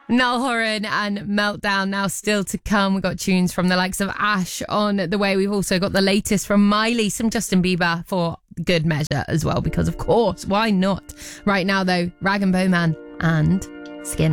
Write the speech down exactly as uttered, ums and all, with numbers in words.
Niall Horan and Meltdown now still to come. We've got tunes from the likes of Ash on the way. We've also got the latest from Miley, some Justin Bieber for good measure as well, because of course, why not? Right now though, Rag and Bowman and Skin.